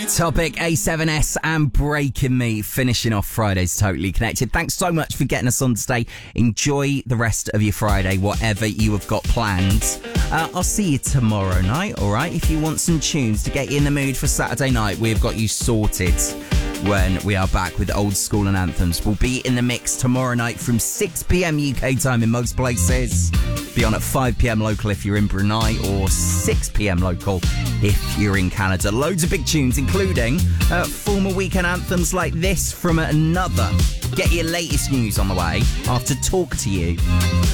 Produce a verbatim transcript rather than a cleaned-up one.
Topic A seven S and Breaking Me, finishing off Friday's Totally Connected. Thanks so much for getting us on today. Enjoy the rest of your Friday, whatever you have got planned. Uh, I'll see you tomorrow night, all right? If you want some tunes to get you in the mood for Saturday night, we've got you sorted when we are back with Old School and Anthems. We'll be in the mix tomorrow night from six p.m. U K time in most places. Be on at five p.m. local if you're in Brunei, or six p.m. local if you're in Canada. Loads of big tunes, including uh, former weekend anthems like this from another. Get your latest news on the way after Talk to You.